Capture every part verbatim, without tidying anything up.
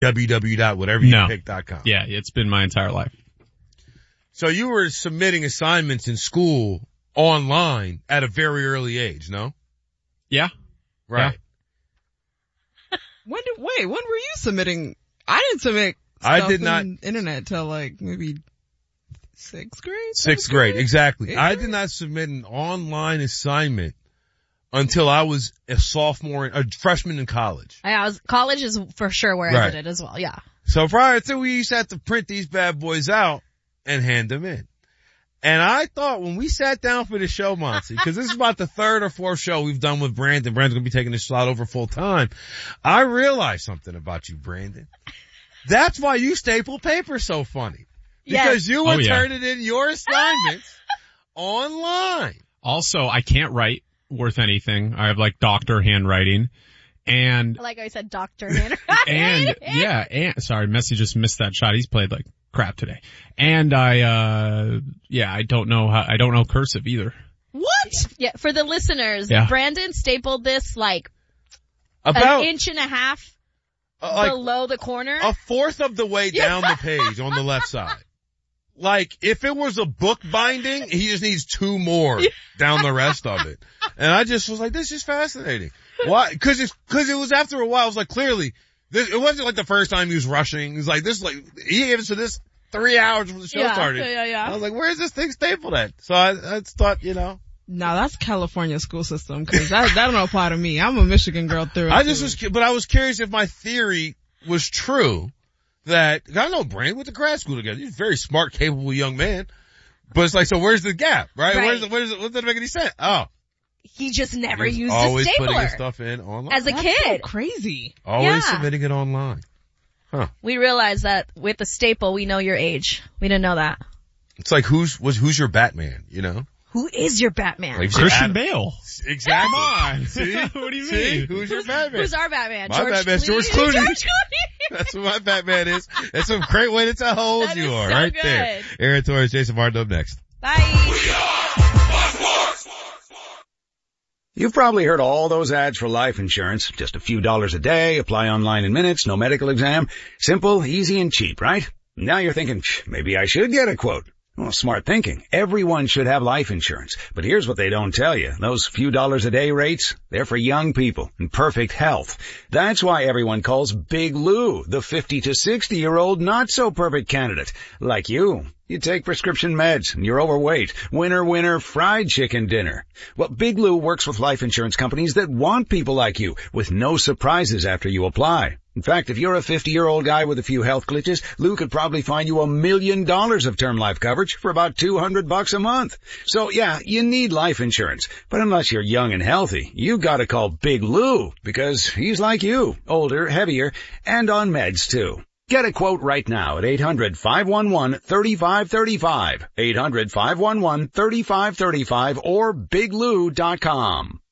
w w w dot whatever you no. pick dot com. Yeah, it's been my entire life. So you were submitting assignments in school online at a very early age, no? Yeah. Right. Yeah. When did, wait, when were you submitting? I didn't submit stuff I did not, in internet till like maybe sixth grade? Sixth grade, grade? exactly. Eighth I grade? did not submit an online assignment until I was a sophomore, a freshman in college. I was, college is for sure where Right. I did it as well, yeah. So prior to, we used to have to print these bad boys out and hand them in. And I thought when we sat down for the show, Monty, because this is about the third or fourth show we've done with Brandon. Brandon's going to be taking this slot over full time. I realized something about you, Brandon. That's why you staple paper so funny. Because Yes. you would Oh, yeah. turn it in your assignments online. Also, I can't write worth anything. I have like doctor handwriting. And, Like I said, Doctor Handwriting. and, yeah, and, sorry, Messi just missed that shot. He's played like crap today. And I, uh, yeah, I don't know how, I don't know cursive either. What? Yeah, for the listeners, Yeah. Brandon stapled this like About an inch and a half uh, like below the corner. a fourth of the way down the page on the left side. Like, if it was a book binding, he just needs two more down the rest of it. And I just was like, this is fascinating. Why? Cause it's, cause it was after a while, I was like, clearly, this, it wasn't like the first time he was rushing. It was like, this is like, he gave us to this three hours before the show yeah, started. yeah, yeah. I was like, where's this thing stapled at? So I, I just thought, you know. No, that's California school system, cause that, that don't apply to me. I'm a Michigan girl through and I just through. was, cu- but I was curious if my theory was true. That, I know Brandon went to grad school together. He's a very smart, capable young man. But it's like, so where's the gap, right? Right. Where's the, where's the, what doesn't make any sense? Oh. He just never He's used a always stapler putting his stuff in online. as a That's kid. so crazy. Always Yeah. submitting it online. Huh. We realized that with the staple, we know your age. We didn't know that. It's like, who's, was, who's your Batman, you know? Who is your Batman? Like, Christian Adam- Bale. Exactly. Come on. See? What do you See? mean? Who's your Batman? Who's our Batman? My George Batman's Clooney? George Clooney. George Clooney. That's what my Batman is. That's a great way to tell how old That you is are, so right good. there. Aaron Torres, Jason Martin up next. Bye. You've probably heard all those ads for life insurance. Just a few dollars a day, apply online in minutes, no medical exam. Simple, easy, and cheap, right? Now you're thinking, maybe I should get a quote. Well, smart thinking. Everyone should have life insurance. But here's what they don't tell you. Those few dollars a day rates, they're for young people in perfect health. That's why everyone calls Big Lou the fifty to sixty year old not so perfect candidate. Like you. You take prescription meds and you're overweight. Winner, winner, fried chicken dinner. Well, Big Lou works with life insurance companies that want people like you with no surprises after you apply. In fact, if you're a fifty-year-old guy with a few health glitches, Lou could probably find you a million dollars of term life coverage for about two hundred bucks a month. So yeah, you need life insurance. But unless you're young and healthy, you gotta call Big Lou because he's like you, older, heavier, and on meds too. Get a quote right now at eight hundred, five one one, three five three five, eight hundred, five one one, three five three five or big lou dot com.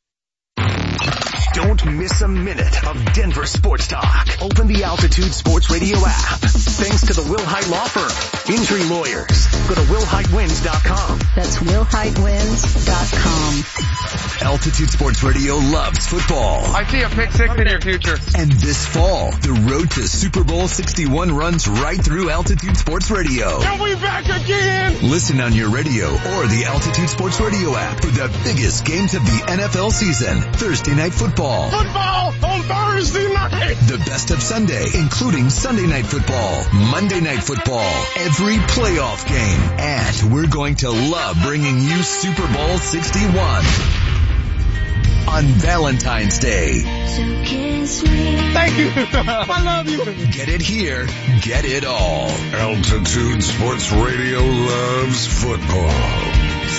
Don't miss a minute of Denver sports talk. Open the Altitude Sports Radio app. Thanks to the Will Hite Law Firm. Injury lawyers. Go to will hite wins dot com. That's will hite wins dot com. Altitude Sports Radio loves football. I see a pick six in your future. And this fall, the road to Super Bowl sixty-one runs right through Altitude Sports Radio. Are we back again? Listen on your radio or the Altitude Sports Radio app for the biggest games of the N F L season. Thursday night football. Football on Thursday night. The best of Sunday, including Sunday night football, Monday night football, every playoff game. And we're going to love bringing you Super Bowl sixty-one on Valentine's Day. Thank you. I love you. Get it here, get it all. Altitude Sports Radio loves football.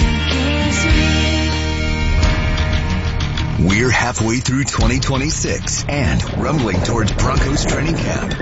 We're halfway through twenty twenty-six and rumbling towards Broncos training camp.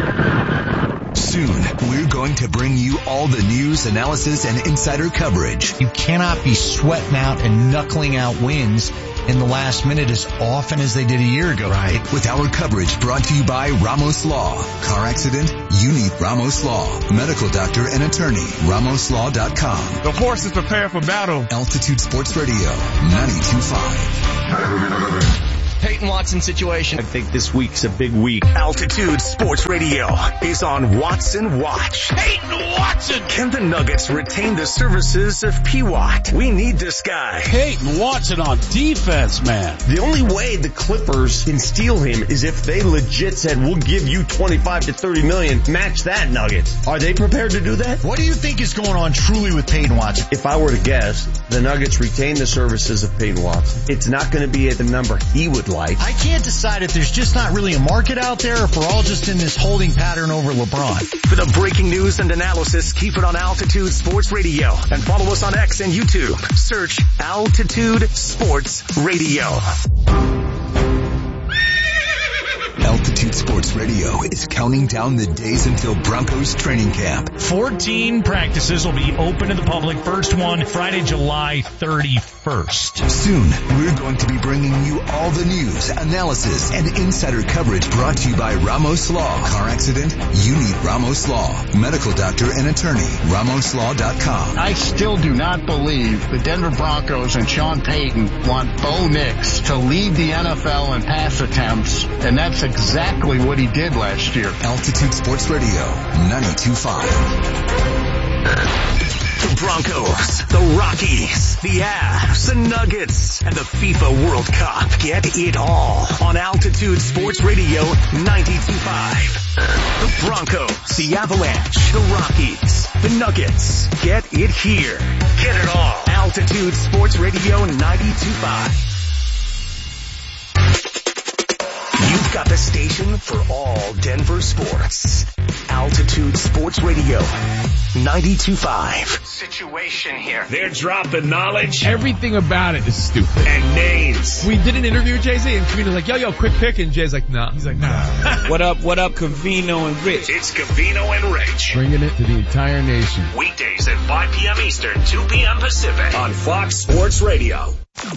Soon, we're going to bring you all the news, analysis, and insider coverage. You cannot be sweating out and knuckling out wins in the last minute as often as they did a year ago. Right. With our coverage brought to you by Ramos Law. Car accident? You need Ramos Law. Medical doctor and attorney. ramos law dot com. The horses prepare for battle. Altitude Sports Radio, ninety-two point five. Hey, Peyton Watson situation. I think this week's a big week. Altitude Sports Radio is on Watson Watch. Peyton Watson! Can the Nuggets retain the services of P W A T? We need this guy. Peyton Watson on defense, man. The only way the Clippers can steal him is if they legit said, we'll give you twenty-five to thirty million, match that, Nuggets. Are they prepared to do that? What do you think is going on truly with Peyton Watson? If I were to guess, the Nuggets retain the services of Peyton Watson. It's not going to be at the number he would like. I can't decide if there's just not really a market out there or if we're all just in this holding pattern over LeBron. For the breaking news and analysis, keep it on Altitude Sports Radio and follow us on X and YouTube. Search Altitude Sports Radio. Altitude Sports Radio is counting down the days until Broncos training camp. fourteen practices will be open to the public. First one, Friday, July thirty-first. Soon, we're going to be bringing you all the news, analysis, and insider coverage brought to you by Ramos Law. Car accident? You need Ramos Law. Medical doctor and attorney. Ramos Law dot com. I still do not believe the Denver Broncos and Sean Payton want Bo Nix to lead the N F L in pass attempts, and that's exactly what he did last year. Altitude Sports Radio, ninety-two point five. The Broncos, the Rockies, the Avs, the Nuggets, and the FIFA World Cup. Get it all on Altitude Sports Radio ninety-two point five. The Broncos, the Avalanche, the Rockies, the Nuggets. Get it here. Get it all. Altitude Sports Radio ninety-two point five. You've got the station for all Denver sports. Altitude Sports Radio, ninety-two point five. Situation here. They're dropping knowledge. Everything about it is stupid. And names. We did an interview with Jay-Z and Cavino's like, yo, yo, quick pick. And Jay's like, nah. He's like, nah. What up, what up, Cavino and Rich? It's Cavino and Rich. Bringing it to the entire nation. Weekdays at five p.m. Eastern, two p.m. Pacific. On Fox Sports Radio.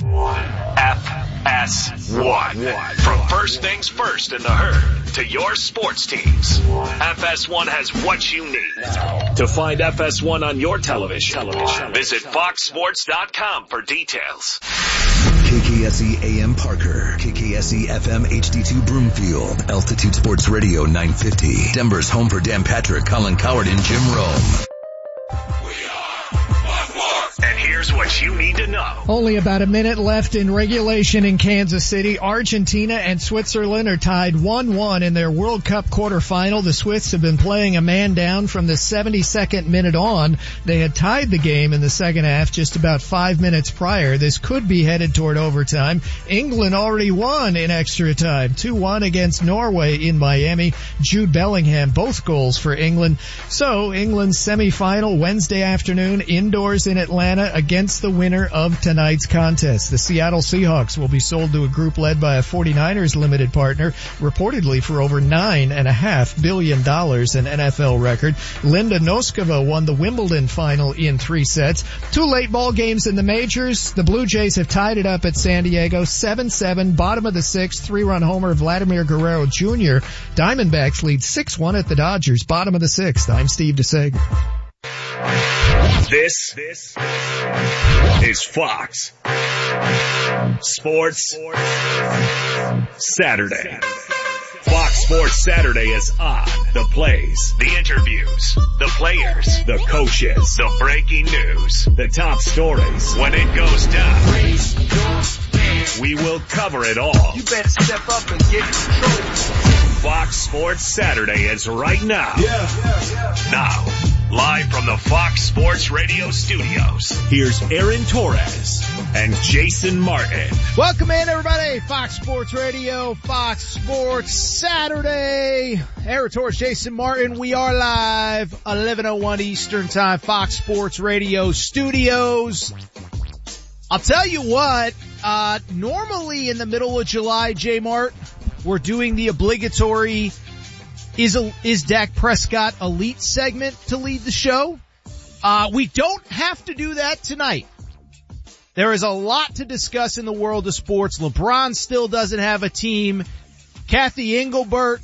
F S one. From first things first in the herd to your sports teams. F S one has what you need. To find F S one on your television, television. Visit fox sports dot com for details. K K S E A M Parker, K K S E F M H D two Broomfield, Altitude Sports Radio nine fifty. Denver's home for Dan Patrick, Colin Coward, and Jim Rome. And here's what you need to know. Only about a minute left in regulation in Kansas City. Argentina and Switzerland are tied one one in their World Cup quarterfinal. The Swiss have been playing a man down from the seventy-second minute on. They had tied the game in the second half just about five minutes prior. This could be headed toward overtime. England already won in extra time, two one against Norway in Miami. Jude Bellingham, both goals for England. So England's semifinal Wednesday afternoon indoors in Atlanta against the winner of tonight's contest. The Seattle Seahawks will be sold to a group led by a forty-niners limited partner, reportedly for over nine and a half billion dollars, an N F L record. Linda Noskova won the Wimbledon final in three sets. Two late ball games in the majors. The Blue Jays have tied it up at San Diego, seven seven, bottom of the sixth, three-run homer Vladimir Guerrero Junior Diamondbacks lead six one at the Dodgers, bottom of the sixth. I'm Steve DeSager. This, this is Fox Sports Saturday. Fox Sports Saturday is on. The plays, the interviews, the players, the coaches, the breaking news, the top stories. When it goes down, we will cover it all. You better step up and get in control. Fox Sports Saturday is right now. Yeah, yeah, yeah. Now, live from the Fox Sports Radio studios, here's Aaron Torres and Jason Martin. Welcome in, everybody. Fox Sports Radio, Fox Sports Saturday. Aaron Torres, Jason Martin. We are live, eleven oh one Eastern Time, Fox Sports Radio studios. I'll tell you what, uh, normally in the middle of July, J Mart, we're doing the obligatory Is a, is Dak Prescott elite segment to lead the show? Uh, we don't have to do that tonight. There is a lot to discuss in the world of sports. LeBron still doesn't have a team. Kathy Engelbert,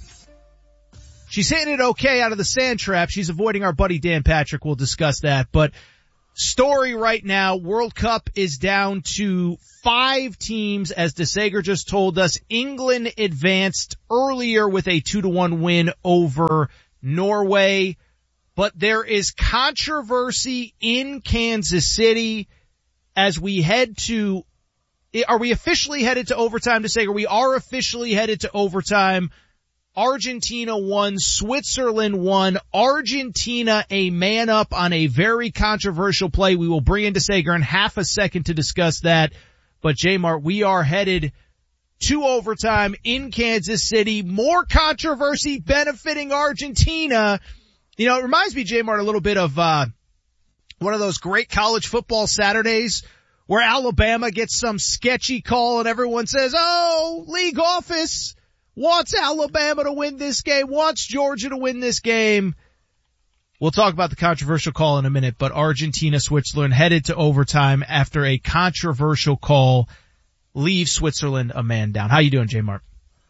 she's hitting it okay out of the sand trap. She's avoiding our buddy Dan Patrick. We'll discuss that. But story right now, World Cup is down to five teams, as DeSager just told us. England advanced earlier with a two to one win over Norway, but there is controversy in Kansas City as we head to, are we officially headed to overtime, DeSager? We are officially headed to overtime. Argentina won, Switzerland won. Argentina a man up on a very controversial play. We will bring in DeSager in half a second to discuss that. But J-Mart, we are headed to overtime in Kansas City. More controversy benefiting Argentina. You know, it reminds me, J-Mart, a little bit of, uh, one of those great college football Saturdays where Alabama gets some sketchy call and everyone says, oh, league office wants Alabama to win this game, wants Georgia to win this game. We'll talk about the controversial call in a minute, but Argentina, Switzerland headed to overtime after a controversial call leaves Switzerland a man down. How you doing, J-Mart?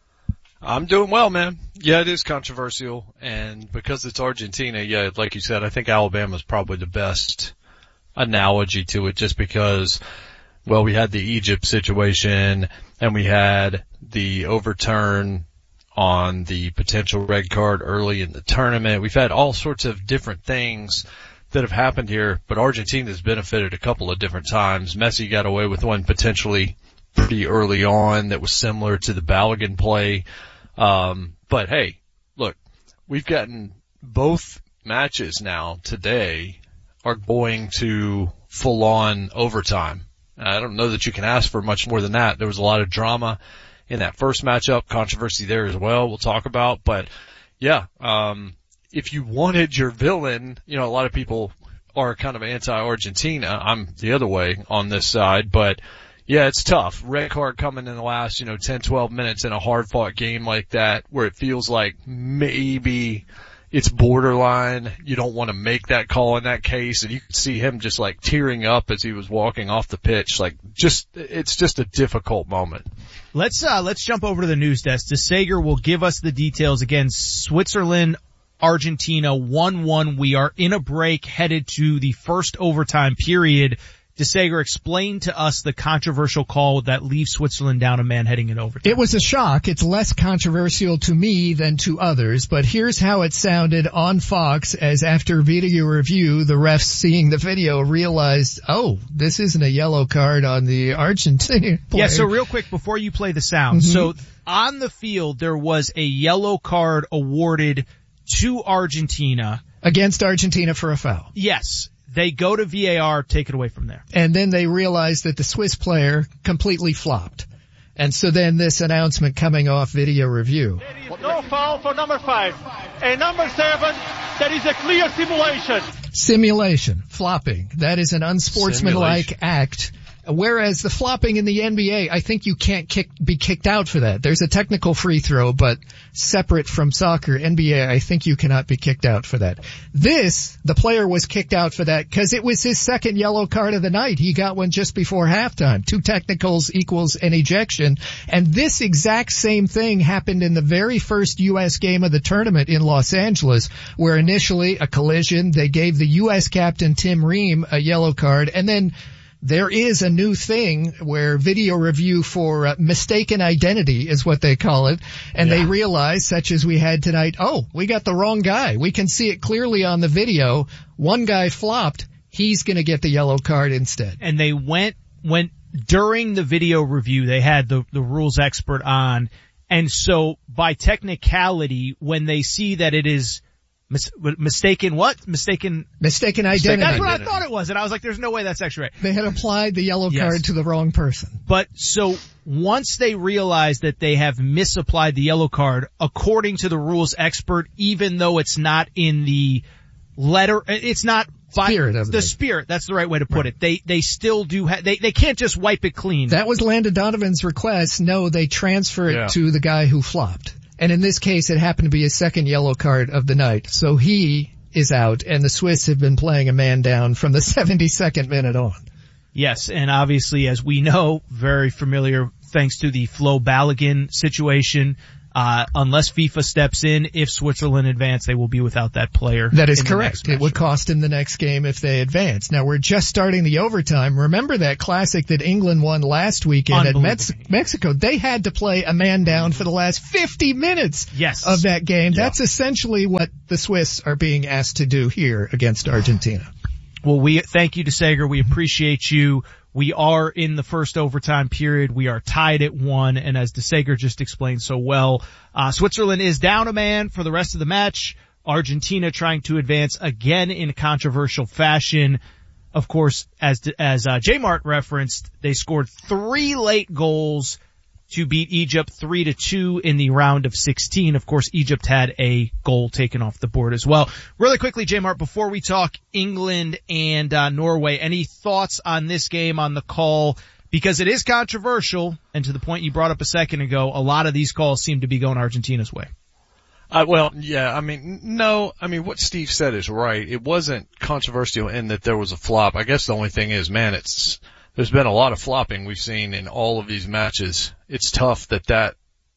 I'm doing well, man. Yeah, it is controversial, and because it's Argentina, yeah, like you said, I think Alabama's probably the best analogy to it, just because, well, we had the Egypt situation, and we had the overturn on the potential red card early in the tournament. We've had all sorts of different things that have happened here, but Argentina's benefited a couple of different times. Messi got away with one potentially pretty early on that was similar to the Balogun play. Um, but hey, look, we've gotten both matches now today are going to full on overtime. I don't know that you can ask for much more than that. There was a lot of drama in that first matchup, controversy there as well, we'll talk about. But yeah, um, if you wanted your villain, you know, a lot of people are kind of anti-Argentina. I'm the other way on this side, but yeah, it's tough. Red card coming in the last, you know, ten, twelve minutes in a hard fought game like that where it feels like maybe it's borderline. You don't want to make that call in that case. And you could see him just like tearing up as he was walking off the pitch. Like just, it's just a difficult moment. Let's, uh, let's jump over to the news desk. DeSager will give us the details. Again, Switzerland, Argentina one one. We are in a break headed to the first overtime period. DeSager, explain to us the controversial call that leaves Switzerland down a man heading in overtime. It was a shock. It's less controversial to me than to others, but here's how it sounded on Fox as after video review, the refs seeing the video realized, oh, this isn't a yellow card on the Argentinian player. Yeah, so real quick before you play the sound. Mm-hmm. So on the field, there was a yellow card awarded to Argentina. Against Argentina for a foul. Yes. They go to V A R, take it away from there. And then they realize that the Swiss player completely flopped. And so then this announcement coming off video review. There is no foul for number five. And number seven, there is a clear simulation. Simulation, flopping. That is an unsportsmanlike Simulation. act. Whereas the flopping in the N B A, I think you can't kick, be kicked out for that. There's a technical free throw, but separate from soccer, N B A, I think you cannot be kicked out for that. This, the player was kicked out for that because it was his second yellow card of the night. He got one just before halftime. Two technicals equals an ejection. And this exact same thing happened in the very first U S game of the tournament in Los Angeles, where initially a collision, they gave the U S captain Tim Ream a yellow card, and then there is a new thing where video review for uh, mistaken identity is what they call it. And yeah. They realize, such as we had tonight, oh, we got the wrong guy. We can see it clearly on the video. One guy flopped. He's going to get the yellow card instead. And they went, went during the video review, they had the, the rules expert on. And so by technicality, when they see that it is Mis- mistaken what? Mistaken Mistaken identity. That's what I thought it was, and I was like, there's no way that's actually right. They had applied the yellow yes. card to the wrong person. But so once they realize that they have misapplied the yellow card, according to the rules expert, even though it's not in the letter, it's not by spirit of the it. spirit. That's the right way to put right. it. They they still do. Ha- they they can't just wipe it clean. That was Landon Donovan's request. No, they transfer it yeah. to the guy who flopped. And in this case, it happened to be his second yellow card of the night. So he is out, and the Swiss have been playing a man down from the seventy-second minute on. Yes, and obviously, as we know, very familiar thanks to the Flo Balogun situation. Uh, unless FIFA steps in, if Switzerland advance, they will be without that player. That is correct. It would cost him the next game if they advance. Now we're just starting the overtime. Remember that classic that England won last weekend at Mex- Mexico? They had to play a man down for the last fifty minutes yes. of that game. Yeah. That's essentially what the Swiss are being asked to do here against Argentina. Well, we thank you to Sager. We appreciate you. We are in the first overtime period. We are tied at one, and as DeSager just explained so well, uh, Switzerland is down a man for the rest of the match. Argentina trying to advance again in controversial fashion. Of course, as as uh, J-Mart referenced, they scored three late goals to beat Egypt three to two in the round of sixteen. Of course, Egypt had a goal taken off the board as well. Really quickly, J-Mart, before we talk England and uh, Norway, any thoughts on this game, on the call? Because it is controversial, and to the point you brought up a second ago, a lot of these calls seem to be going Argentina's way. Uh, well, yeah, I mean, no, I mean, what Steve said is right. It wasn't controversial in that there was a flop. I guess the only thing is, man, it's, there's been a lot of flopping we've seen in all of these matches. It's tough that that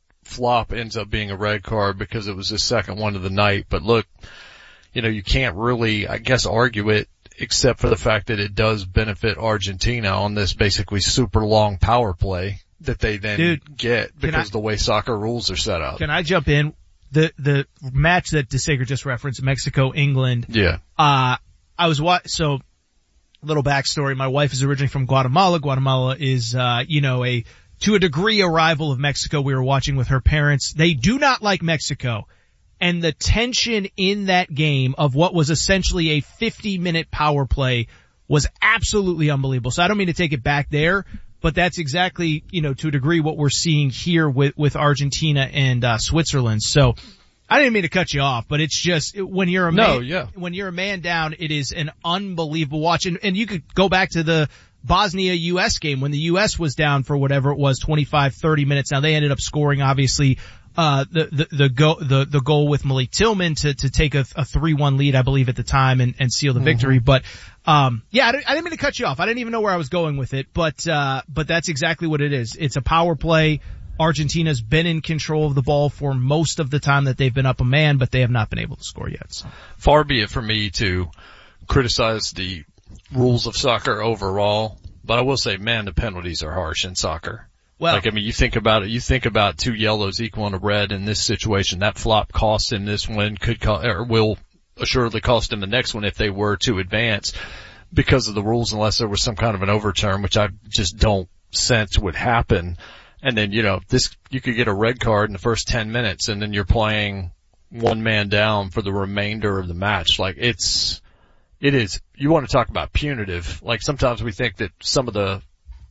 flop ends up being a red card because it was the second one of the night. But look, you know, you can't really, I guess, argue it except for the fact that it does benefit Argentina on this basically super long power play that they then Dude, get because I, the way soccer rules are set up. Can I jump in? The, the match that DeSager just referenced, Mexico, England. Yeah. Uh, I was what, so, little backstory. My wife is originally from Guatemala. Guatemala is, uh, you know, a, to a degree, a rival of Mexico. We were watching with her parents. They do not like Mexico. And the tension in that game of what was essentially a fifty minute power play was absolutely unbelievable. So I don't mean to take it back there, but that's exactly, you know, to a degree what we're seeing here with, with Argentina and, uh, Switzerland. So I didn't mean to cut you off, but it's just when you're a no, man, yeah. when you're a man down, it is an unbelievable watch. And, and you could go back to the Bosnia U S game when the U S was down for whatever it was, twenty-five, thirty minutes. Now they ended up scoring, obviously, uh, the, the, the go, the, the goal with Malik Tillman to, to take a, a three one lead, I believe at the time and, and seal the mm-hmm. victory. But, um, yeah, I didn't, I didn't mean to cut you off. I didn't even know where I was going with it, but, uh, but that's exactly what it is. It's a power play. Argentina's been in control of the ball for most of the time that they've been up a man, but they have not been able to score yet. So. Far be it for me to criticize the rules of soccer overall, but I will say, man, the penalties are harsh in soccer. Well, like, I mean, you think about it, you think about two yellows equaling a red in this situation. That flop cost him this one, could cost, or will assuredly cost him the next one if they were to advance because of the rules, unless there was some kind of an overturn, which I just don't sense would happen. And then, you know, this, you could get a red card in the first ten minutes and then you're playing one man down for the remainder of the match. Like, it's, it is, you want to talk about punitive. Like, sometimes we think that some of the,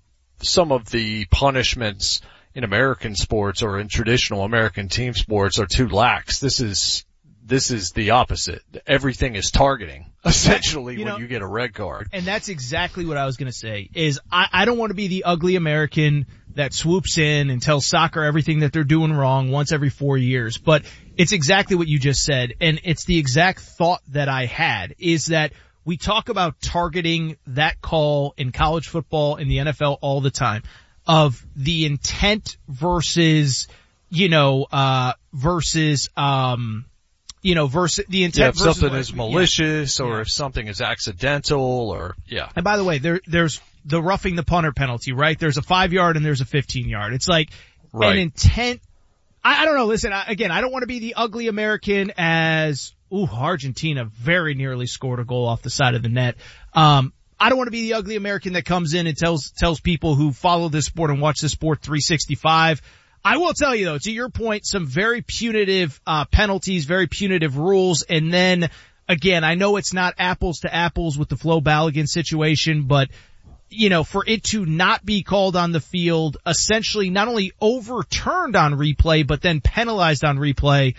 some of the punishments in American sports or in traditional American team sports are too lax. This is, this is the opposite. Everything is targeting, essentially, you know, when you get a red card. And that's exactly what I was going to say, is I, I don't want to be the ugly American that swoops in and tells soccer everything that they're doing wrong once every four years. But it's exactly what you just said, and it's the exact thought that I had, is that we talk about targeting that call in college football, in the N F L all the time, of the intent versus, you know, uh, versus, um, you know, versus the intent. Yeah, if versus something what, is malicious yeah. or yeah. if something is accidental or, yeah. And by the way, there, there's the roughing the punter penalty, right? There's a five yard and there's a fifteen yard. It's like right. an intent. I, I don't know. Listen, I, again, I don't want to be the ugly American as, ooh, Argentina very nearly scored a goal off the side of the net. Um, I don't want to be the ugly American that comes in and tells, tells people who follow this sport and watch this sport three sixty-five. I will tell you though, to your point, some very punitive, uh, penalties, very punitive rules. And then again, I know it's not apples to apples with the Flo Balogun situation, but you know, for it to not be called on the field, essentially not only overturned on replay, but then penalized on replay.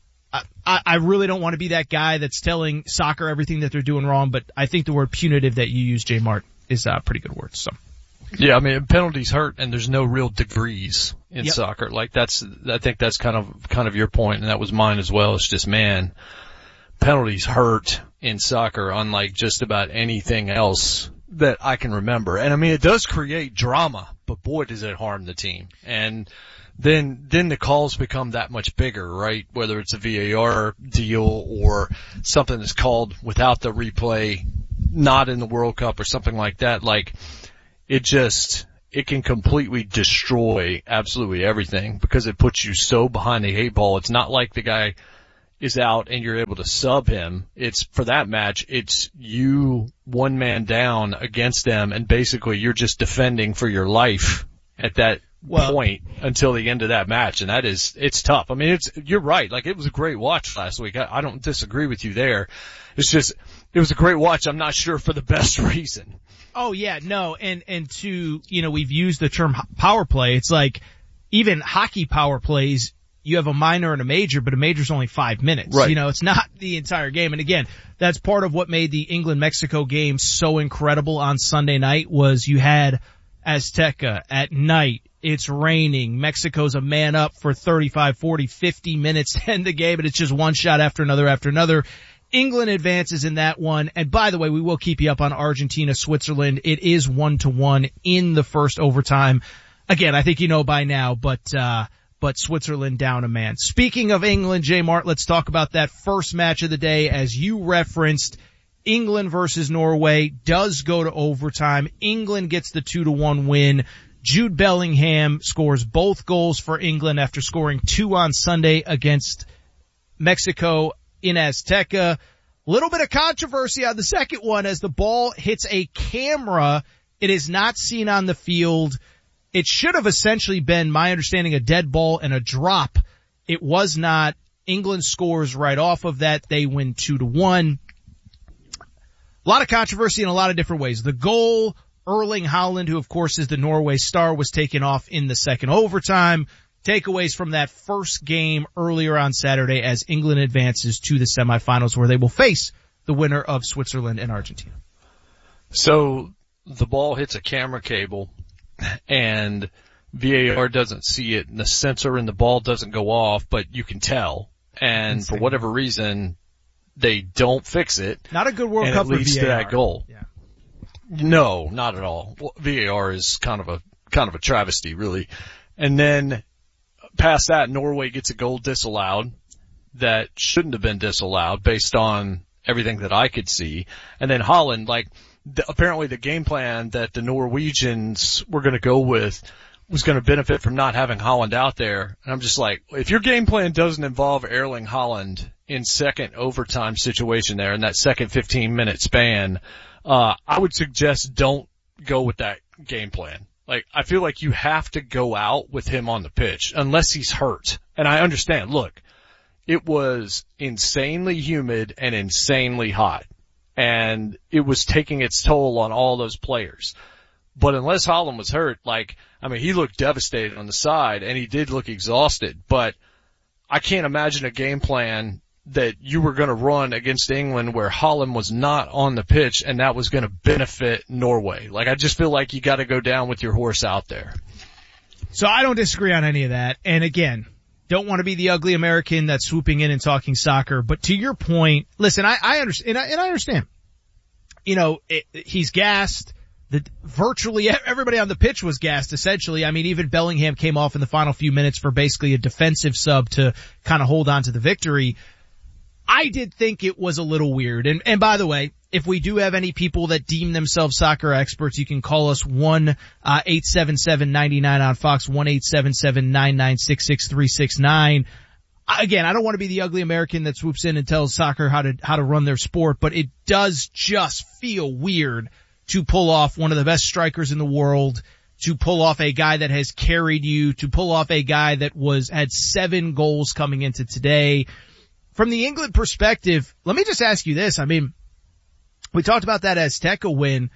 I, I really don't want to be that guy that's telling soccer everything that they're doing wrong, but I think the word punitive that you use, J-Mart, is a pretty good word. So. Yeah, I mean, penalties hurt and there's no real degrees in yep. soccer. Like that's, I think that's kind of, kind of your point, and that was mine as well. It's just, man, penalties hurt in soccer unlike just about anything else that I can remember. And I mean, it does create drama, but boy, does it harm the team. And then, then the calls become that much bigger, right? Whether it's a V A R deal or something that's called without the replay, not in the World Cup or something like that. Like, it just, it can completely destroy absolutely everything because it puts you so behind the eight ball. It's not like the guy is out and you're able to sub him. It's, for that match, it's you one man down against them, and basically you're just defending for your life at that well, point until the end of that match, and that is, it's tough. I mean, it's, you're right. Like, it was a great watch last week. I, I don't disagree with you there. It's just, it was a great watch. I'm not sure for the best reason. Oh yeah, no, and, and to, you know, we've used the term power play. It's like, even hockey power plays, you have a minor and a major, but a major's only five minutes. Right. You know, it's not the entire game. And again, that's part of what made the England-Mexico game so incredible on Sunday night was you had Azteca at night. It's raining. Mexico's a man up for thirty-five, forty, fifty minutes to end the game, and it's just one shot after another after another. England advances in that one. And by the way, we will keep you up on Argentina, Switzerland. It is one to one in the first overtime. Again, I think you know by now, but, uh, but Switzerland down a man. Speaking of England, Jay Mart, let's talk about that first match of the day. As you referenced, England versus Norway does go to overtime. England gets the two to one win. Jude Bellingham scores both goals for England after scoring two on Sunday against Mexico in Azteca. Little bit of controversy on the second one as the ball hits a camera. It is not seen on the field. It should have essentially been, my understanding, a dead ball and a drop. It was not. England scores right off of that. They win two to one. A lot of controversy in a lot of different ways. The goal, Erling Haaland, who of course is the Norway star, was taken off in the second overtime. Takeaways from that first game earlier on Saturday as England advances to the semifinals where they will face the winner of Switzerland and Argentina. So the ball hits a camera cable and V A R doesn't see it and the sensor in the ball doesn't go off, but you can tell. And Insane. For whatever reason, they don't fix it. Not a good World and Cup it leads for V A R. to that goal. Yeah. No, not at all. Well, V A R is kind of a, kind of a travesty, really. And then past that, Norway gets a goal disallowed that shouldn't have been disallowed based on everything that I could see. And then Haaland, like, the, apparently the game plan that the Norwegians were going to go with was going to benefit from not having Haaland out there. And I'm just like, if your game plan doesn't involve Erling Haaland in second overtime situation there in that second fifteen minute span, uh, I would suggest don't go with that game plan. Like, I feel like you have to go out with him on the pitch unless he's hurt. And I understand, look, it was insanely humid and insanely hot. And it was taking its toll on all those players. But unless Haaland was hurt, like, I mean, he looked devastated on the side and he did look exhausted, but I can't imagine a game plan that you were going to run against England where Haaland was not on the pitch and that was going to benefit Norway. Like, I just feel like you got to go down with your horse out there. So I don't disagree on any of that. And again, don't want to be the ugly American that's swooping in and talking soccer. But to your point, listen, I, I understand, and I, and I understand. You know, it, he's gassed. The, virtually everybody on the pitch was gassed, essentially. I mean, even Bellingham came off in the final few minutes for basically a defensive sub to kind of hold on to the victory. I did think it was a little weird. And, and by the way, if we do have any people that deem themselves soccer experts, you can call us one, uh, eight seven seven, nine nine on Fox, one eight seven seven, nine nine six six three six nine. Again, I don't want to be the ugly American that swoops in and tells soccer how to, how to run their sport, but it does just feel weird to pull off one of the best strikers in the world, to pull off a guy that has carried you, to pull off a guy that was, had seven goals coming into today. From the England perspective, let me just ask you this. I mean, we talked about that Azteca win.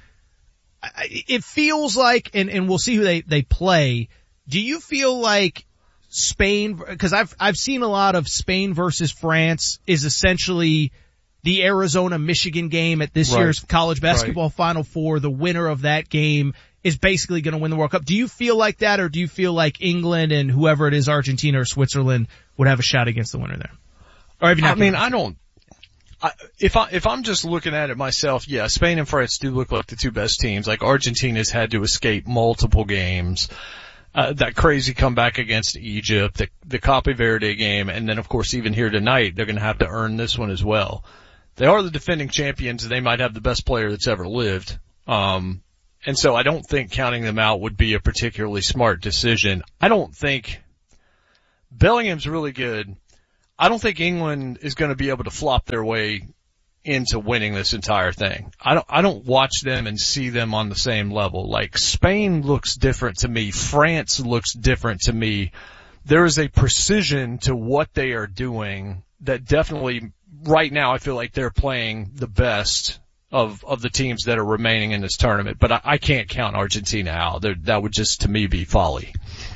It feels like, and, and we'll see who they, they play. Do you feel like Spain, because I've, I've seen a lot of Spain versus France is essentially the Arizona-Michigan game at this right. year's college basketball right. Final Four. The winner of that game is basically going to win the World Cup. Do you feel like that, or do you feel like England and whoever it is, Argentina or Switzerland, would have a shot against the winner there? Or have you not I mean, I don't, I, if I, if I'm just looking at it myself, yeah, Spain and France do look like the two best teams. Like, Argentina's had to escape multiple games. uh, that crazy comeback against Egypt, the, the Cape Verde game, and then of course even here tonight, they're going to have to earn this one as well. They are the defending champions. They might have the best player that's ever lived. Um, and so I don't think counting them out would be a particularly smart decision. I don't think Bellingham's really good. I don't think England is going to be able to flop their way into winning this entire thing. I don't, I don't watch them and see them on the same level. Like Spain looks different to me. France looks different to me. There is a precision to what they are doing that definitely right now I feel like they're playing the best of, of the teams that are remaining in this tournament. But I, I can't count Argentina out. They're, that would just to me be folly.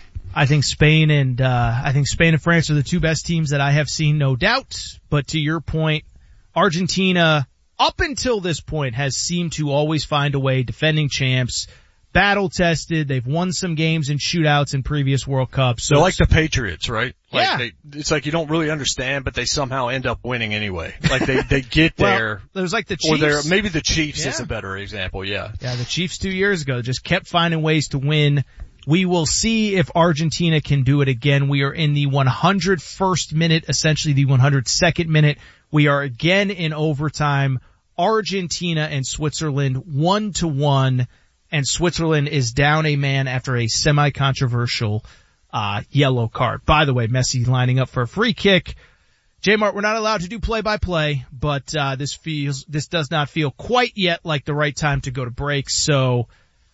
I think Spain and, uh, I think Spain and France are the two best teams that I have seen, no doubt. But to your point, Argentina, up until this point, has seemed to always find a way, defending champs, battle tested. They've won some games in shootouts in previous World Cups. So they're like the Patriots, right? Like yeah. They, it's like you don't really understand, but they somehow end up winning anyway. Like they, they get there. Well, there's like the Chiefs. Or they're, maybe the Chiefs yeah. is a better example, yeah. Yeah, the Chiefs two years ago just kept finding ways to win. We will see if Argentina can do it again. We are in the one hundred first minute, essentially the one hundred second minute. We are again in overtime. Argentina and Switzerland one to one, and Switzerland is down a man after a semi-controversial uh yellow card. By the way, Messi lining up for a free kick. J-Mart, we're not allowed to do play-by-play, but uh this feels this does not feel quite yet like the right time to go to break. So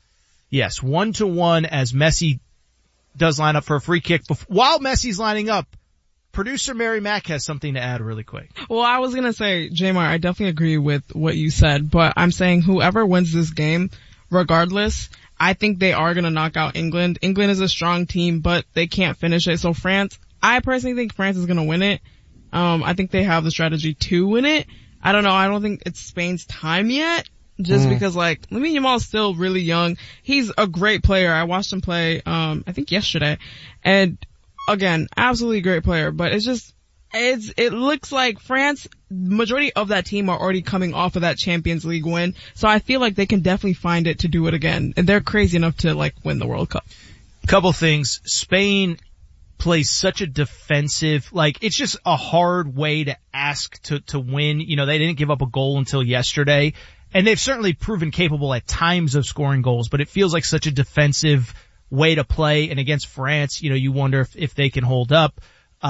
yes, one to one as Messi does line up for a free kick. While Messi's lining up, producer Mary Mack has something to add really quick. Well, I was going to say, J-Mar, I definitely agree with what you said, but I'm saying whoever wins this game, regardless, I think they are going to knock out England. England is a strong team, but they can't finish it. So France, I personally think France is going to win it. Um, I think they have the strategy to win it. I don't know. I don't think it's Spain's time yet. Just mm. because, like, Lamine Yamal's still really young. He's a great player. I watched him play, um, I think yesterday. And, again, absolutely great player. But it's just, it's, it looks like France, majority of that team are already coming off of that Champions League win. So I feel like they can definitely find it to do it again. And they're crazy enough to, like, win the World Cup. Couple things. Spain plays such a defensive, like, it's just a hard way to ask to, to win. You know, they didn't give up a goal until yesterday. And they've certainly proven capable at times of scoring goals, but it feels like such a defensive way to play. And against France, you know, you wonder if, if they can hold up.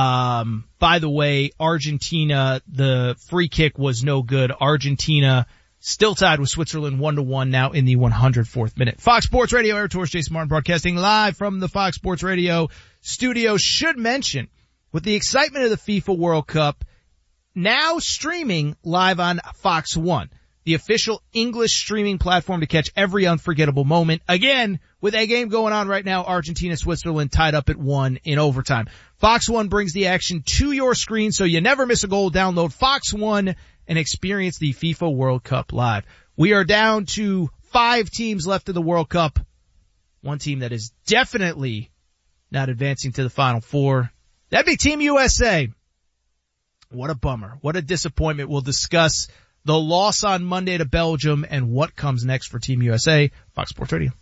Um, by the way, Argentina, the free kick was no good. Argentina still tied with Switzerland one to one now in the one hundred fourth minute. Fox Sports Radio, Air Tours, Jason Martin broadcasting live from the Fox Sports Radio studio. Should mention, with the excitement of the FIFA World Cup, now streaming live on Fox One, the official English streaming platform to catch every unforgettable moment. Again, with a game going on right now, Argentina, Switzerland tied up at one in overtime. Fox One brings the action to your screen so you never miss a goal. Download Fox One and experience the FIFA World Cup live. We are down to five teams left of the World Cup. One team that is definitely not advancing to the Final Four. That'd be Team U S A. What a bummer. What a disappointment. We'll discuss the loss on Monday to Belgium and what comes next for Team U S A. Fox Sports Radio.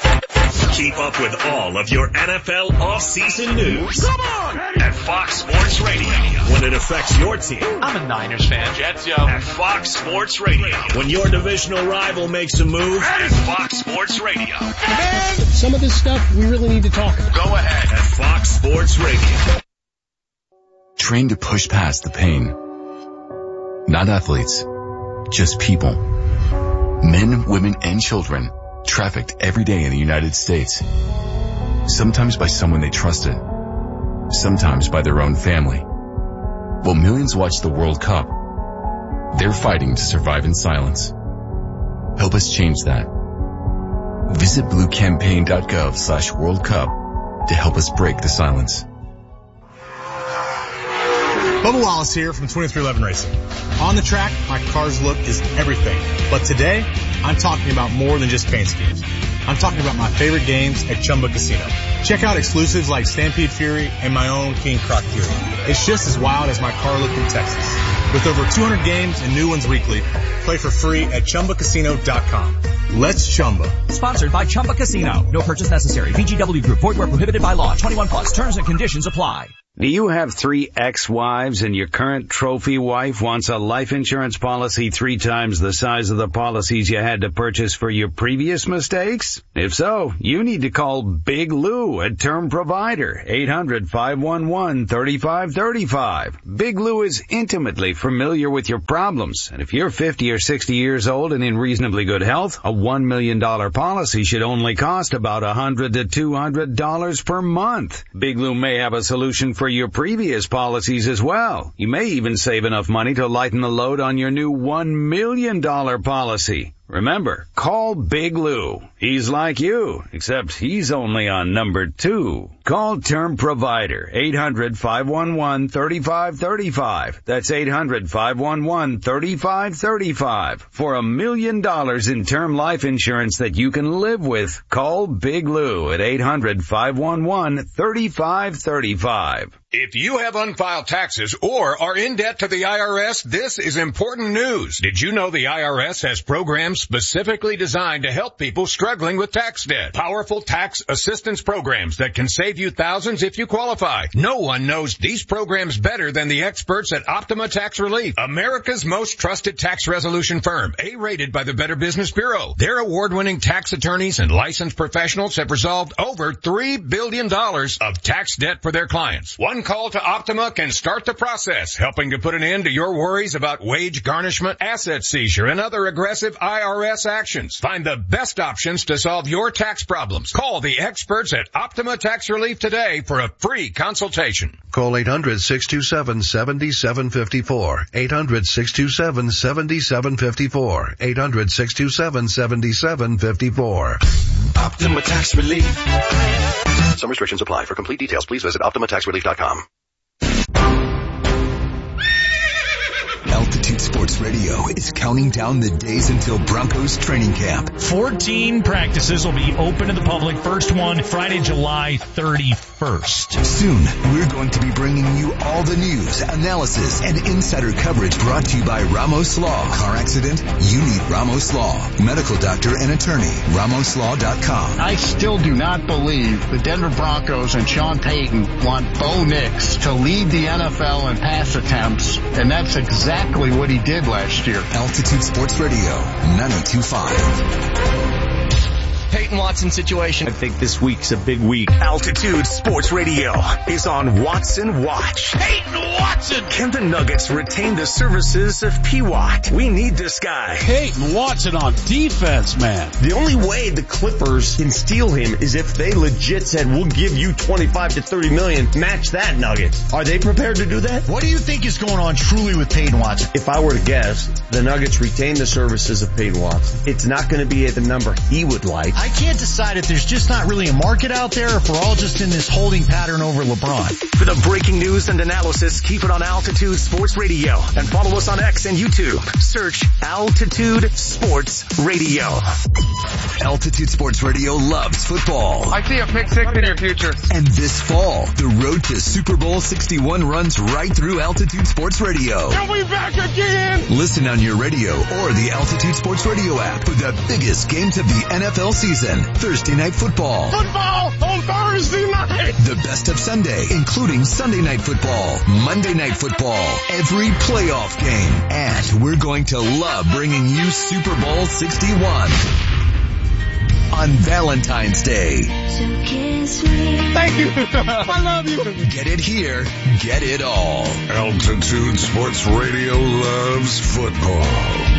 Keep up with all of your N F L off-season news. Come on! At Fox Sports Radio. When it affects your team. I'm a Niners fan. Jets, yo. At Fox Sports Radio. When your divisional rival makes a move. At Fox Sports Radio. Man, some of this stuff we really need to talk about. Go ahead at Fox Sports Radio. Train to push past the pain. Not athletes. Just people. Men, women, and children trafficked every day in the United States. Sometimes by someone they trusted. Sometimes by their own family. While millions watch the World Cup, they're fighting to survive in silence. Help us change that. Visit bluecampaign.gov slash World Cup to help us break the silence. Bubba Wallace here from twenty-three eleven Racing. On the track, my car's look is everything. But today, I'm talking about more than just paint schemes. I'm talking about my favorite games at Chumba Casino. Check out exclusives like Stampede Fury and my own King Croc Fury. It's just as wild as my car look in Texas. With over two hundred games and new ones weekly, play for free at Chumba Casino dot com. Let's Chumba. Sponsored by Chumba Casino. No purchase necessary. V G W Group. Void where prohibited by law. twenty-one plus. Terms and conditions apply. Do you have three ex-wives and your current trophy wife wants a life insurance policy three times the size of the policies you had to purchase for your previous mistakes? If so, you need to call Big Lou at Term Provider, eight hundred, five one one, three five three five. Big Lou is intimately familiar with your problems, and if you're fifty or sixty years old and in reasonably good health, a one million dollars policy should only cost about one hundred to two hundred dollars per month. Big Lou may have a solution for your previous policies as well. You may even save enough money to lighten the load on your new one million dollars policy. Remember, call Big Lou. He's like you, except he's only on number two. Call Term Provider, eight hundred, five one one, three five three five. That's eight hundred, five one one, three five three five. For a million dollars in term life insurance that you can live with, call Big Lou at eight hundred, five one one, three five three five. If you have unfiled taxes or are in debt to the I R S, this is important news. Did you know the I R S has programs specifically designed to help people struggling with tax debt? Powerful tax assistance programs that can save you thousands if you qualify. No one knows these programs better than the experts at Optima Tax Relief, America's most trusted tax resolution firm, A-rated by the Better Business Bureau. Their award-winning tax attorneys and licensed professionals have resolved over three billion dollars of tax debt for their clients. One call to Optima can start the process, helping to put an end to your worries about wage garnishment, asset seizure, and other aggressive I R S actions. Find the best options to solve your tax problems. Call the experts at Optima Tax Relief today for a free consultation. Call eight hundred, six two seven, seven seven five four. eight hundred, six two seven, seven seven five four. eight hundred, six two seven, seven seven five four. Optima Tax Relief. Some restrictions apply. For complete details, please visit Optima Tax Relief dot com. Altitude Sports Radio is counting down the days until Broncos training camp. fourteen practices will be open to the public. First one, Friday, July thirty-first. Soon, we're going to be bringing you all the news, analysis, and insider coverage brought to you by Ramos Law. Car accident? You need Ramos Law. Medical doctor and attorney. Ramos Law dot com. I still do not believe the Denver Broncos and Sean Payton want Bo Nix to lead the N F L in pass attempts, and that's exactly Exactly what he did last year. Altitude Sports Radio, ninety-two point five. Peyton Watson situation. I think this week's a big week. Altitude Sports Radio is on Watson Watch. Peyton Watson! Can the Nuggets retain the services of P Watt? We need this guy. Peyton Watson on defense, man. The only way the Clippers can steal him is if they legit said, we'll give you twenty-five to thirty million, match that Nuggets. Are they prepared to do that? What do you think is going on truly with Peyton Watson? If I were to guess, the Nuggets retain the services of Peyton Watson. It's not going to be at the number he would like. I can't decide if there's just not really a market out there or if we're all just in this holding pattern over LeBron. For the breaking news and analysis, keep it on Altitude Sports Radio and follow us on X and YouTube. Search Altitude Sports Radio. Altitude Sports Radio loves football. I see a pick six in your future. And this fall, the road to Super Bowl sixty-one runs right through Altitude Sports Radio. Are we back again? Listen on your radio or the Altitude Sports Radio app for the biggest games of the N F L season. Thursday Night Football. Football on Thursday night. The best of Sunday, including Sunday Night Football, Monday Night Football, every playoff game. And we're going to love bringing you Super Bowl sixty-one on Valentine's Day. Thank you. I love you. Get it here. Get it all. Altitude Sports Radio loves football.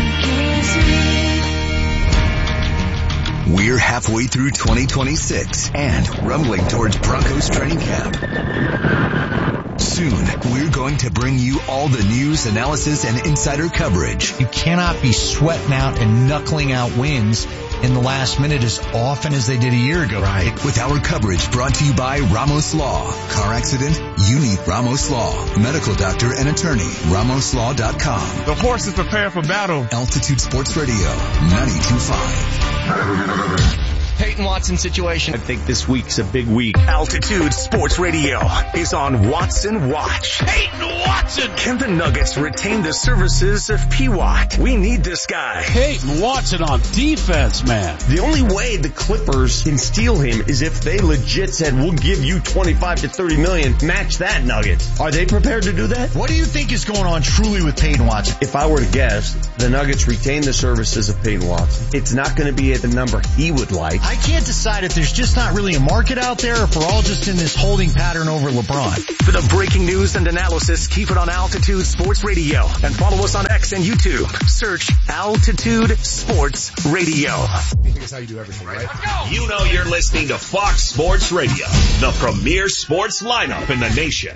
We're halfway through twenty twenty-six and rumbling towards Broncos training camp. Soon, we're going to bring you all the news, analysis, and insider coverage. You cannot be sweating out and knuckling out wins in the last minute as often as they did a year ago. Right. With our coverage brought to you by Ramos Law. Car accident? You need Ramos Law. Medical doctor and attorney. Ramos Law dot com. The horses prepare for battle. Altitude Sports Radio, ninety-two point five. Peyton Watson situation. I think this week's a big week. Altitude Sports Radio is on Watson Watch. Peyton Watson! Can the Nuggets retain the services of P. Watt? We need this guy. Peyton Watson on defense, man. The only way the Clippers can steal him is if they legit said, we'll give you twenty-five to thirty million, match that Nuggets. Are they prepared to do that? What do you think is going on truly with Peyton Watson? If I were to guess, the Nuggets retain the services of Peyton Watson. It's not going to be at the number he would like. I can't decide if there's just not really a market out there or if we're all just in this holding pattern over LeBron. For the breaking news and analysis, keep it on Altitude Sports Radio and follow us on X and YouTube. Search Altitude Sports Radio. I think it's how you do everything, right? You know you're listening to Fox Sports Radio, the premier sports lineup in the nation.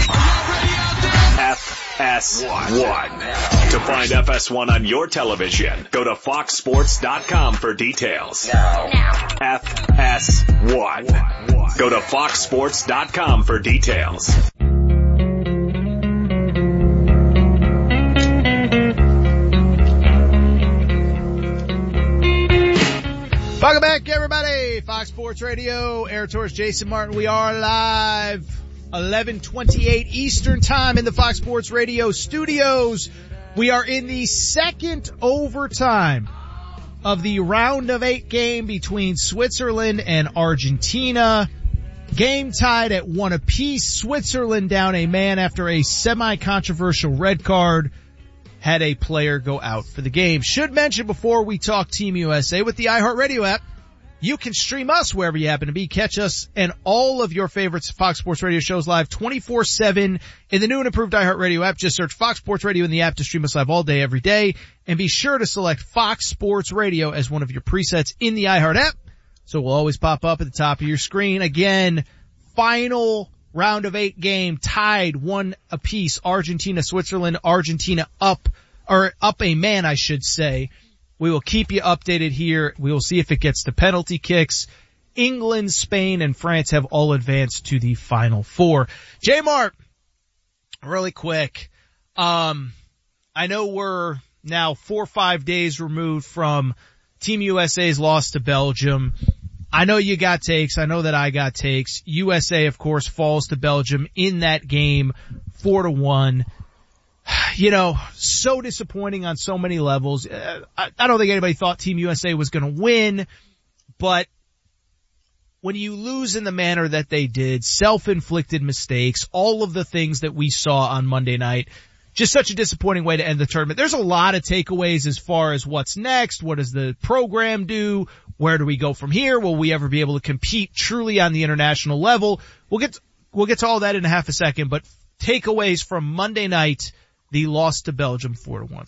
F S one. To find F S one on your television, go to fox sports dot com for details. F S one. Go to fox sports dot com for details. Welcome back, everybody. Fox Sports Radio, Air Tours, Jason Martin. We are live. eleven twenty-eight Eastern Time in the Fox Sports Radio studios. We are in the second overtime of the round of eight game between Switzerland and Argentina. Game tied at one apiece. Switzerland down a man after a semi-controversial red card had a player go out for the game. Should mention before we talk Team U S A, with the iHeartRadio app, you can stream us wherever you happen to be. Catch us and all of your favorite Fox Sports Radio shows live twenty-four seven in the new and improved iHeartRadio app. Just search Fox Sports Radio in the app to stream us live all day, every day. And be sure to select Fox Sports Radio as one of your presets in the iHeart app, so it will always pop up at the top of your screen. Again, final round of eight game, tied one apiece. Argentina, Switzerland, Argentina up, or up a man, I should say. We will keep you updated here. We will see if it gets to penalty kicks. England, Spain, and France have all advanced to the Final Four. J-Mart, really quick. Um, I know we're now four or five days removed from Team U S A's loss to Belgium. I know you got takes. I know that I got takes. U S A, of course, falls to Belgium in that game, four to one. You know, so disappointing on so many levels. Uh, I, I don't think anybody thought Team U S A was going to win, but when you lose in the manner that they did, self-inflicted mistakes, all of the things that we saw on Monday night, just such a disappointing way to end the tournament. There's a lot of takeaways as far as what's next. What does the program do? Where do we go from here? Will we ever be able to compete truly on the international level? We'll get, to, we'll get to all that in a half a second, but takeaways from Monday night, the loss to Belgium four to one.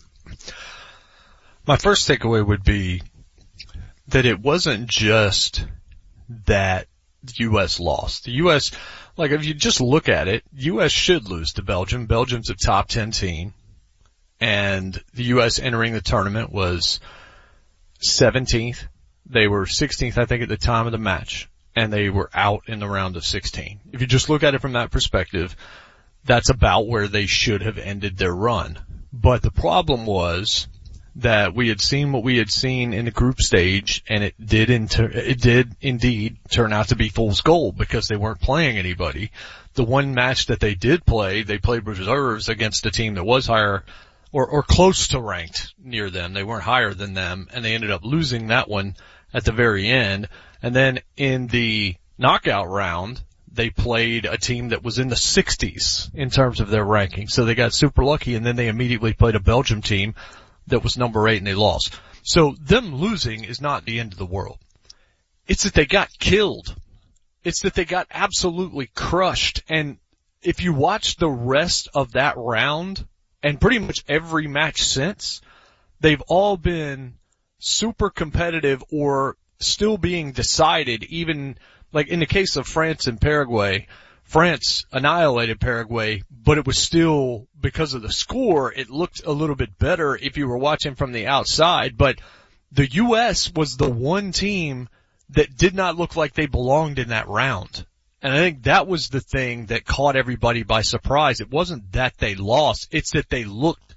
My first takeaway would be that it wasn't just that the U S lost. The U S, like if you just look at it, U S should lose to Belgium. Belgium's a top ten team, and the U S entering the tournament was seventeenth. They were sixteenth, I think, at the time of the match, and they were out in the round of sixteen. If you just look at it from that perspective, that's about where they should have ended their run. But the problem was that we had seen what we had seen in the group stage, and it did inter- it did indeed turn out to be fool's gold because they weren't playing anybody. The one match that they did play, they played reserves against a team that was higher or, or close to ranked near them. They weren't higher than them, and they ended up losing that one at the very end. And then in the knockout round, they played a team that was in the sixties in terms of their ranking. So they got super lucky, and then they immediately played a Belgium team that was number eight, and they lost. So them losing is not the end of the world. It's that they got killed. It's that they got absolutely crushed. And if you watch the rest of that round, and pretty much every match since, they've all been super competitive or still being decided, even like in the case of France and Paraguay. France annihilated Paraguay, but it was still, because of the score, it looked a little bit better if you were watching from the outside. But the U S was the one team that did not look like they belonged in that round. And I think that was the thing that caught everybody by surprise. It wasn't that they lost, it's that they looked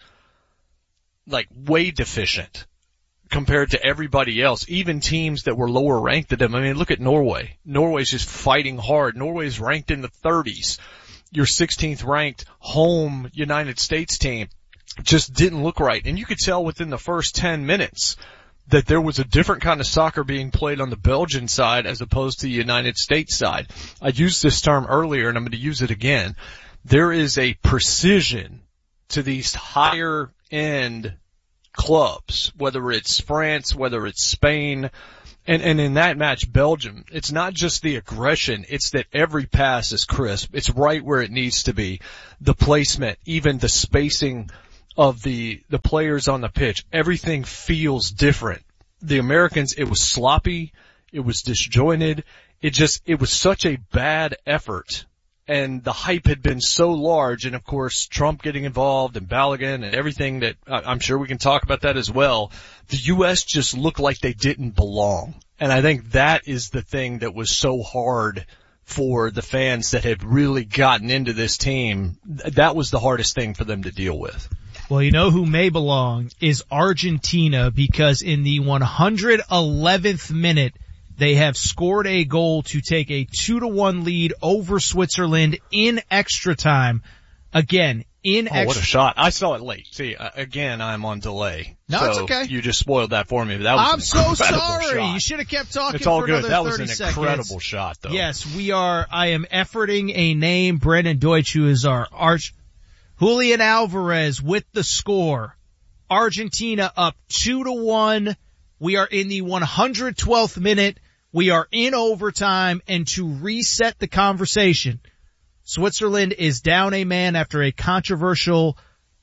like way deficient compared to everybody else, even teams that were lower ranked than them. I mean, look at Norway. Norway's just fighting hard. Norway's ranked in the thirties. Your sixteenth ranked home United States team just didn't look right. And you could tell within the first ten minutes that there was a different kind of soccer being played on the Belgian side as opposed to the United States side. I used this term earlier and I'm going to use it again. There is a precision to these higher end clubs, whether it's France, whether it's Spain, and, and in that match, Belgium, it's not just the aggression, it's that every pass is crisp. It's right where it needs to be. The placement, even the spacing of the, the players on the pitch, everything feels different. The Americans, it was sloppy, it was disjointed, it just, it was such a bad effort. And the hype had been so large, and of course Trump getting involved and Balogun and everything that, I'm sure we can talk about that as well. The U S just looked like they didn't belong. And I think that is the thing that was so hard for the fans that had really gotten into this team. That was the hardest thing for them to deal with. Well, you know who may belong is Argentina, because in the one hundred eleventh minute, they have scored a goal to take a two to one lead over Switzerland in extra time. Again, in oh, extra. What a shot. I saw it late. See, uh, again, I'm on delay. No, so it's okay. You just spoiled that for me. That was I'm an so incredible sorry. shot. You should have kept talking It's all for good. another That was thirty an seconds. incredible shot, though. Yes, we are. I am efforting a name. Brendan Deutsch, who is our arch. Julian Alvarez with the score. Argentina up two to one. We are in the one hundred twelfth minute. We are in overtime, and to reset the conversation, Switzerland is down a man after a controversial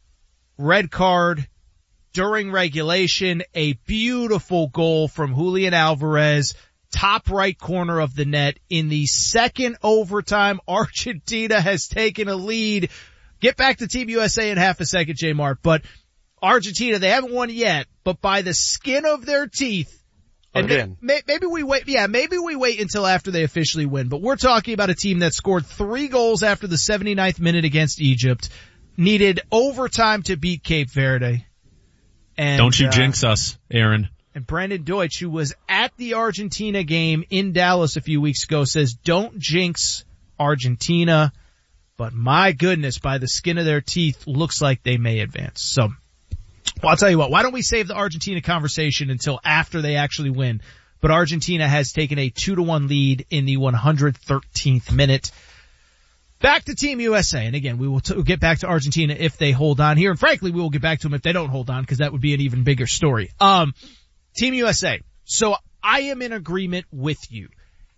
red card during regulation. A beautiful goal from Julian Alvarez, top right corner of the net. In the second overtime, Argentina has taken a lead. Get back to Team U S A in half a second, J Mart, but Argentina, they haven't won yet, but by the skin of their teeth, and Again. may, maybe we wait, yeah, maybe we wait until after they officially win, but we're talking about a team that scored three goals after the seventy-ninth minute against Egypt, needed overtime to beat Cape Verde. And, Don't you uh, jinx us, Aaron. And Brendan Deutsch, who was at the Argentina game in Dallas a few weeks ago, says don't jinx Argentina, but my goodness, by the skin of their teeth, looks like they may advance. So, well, I'll tell you what, why don't we save the Argentina conversation until after they actually win? But Argentina has taken a two to one lead in the one hundred thirteenth minute. Back to Team U S A. And again, we will t- get back to Argentina if they hold on here. And frankly, we will get back to them if they don't hold on, because that would be an even bigger story. Um, Team U S A. So I am in agreement with you.